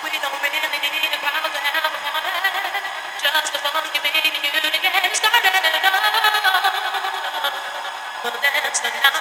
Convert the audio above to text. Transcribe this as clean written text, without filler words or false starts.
we don't really need a crowd to have a party. Just a funky beat, you to get started. Oh, dance the night.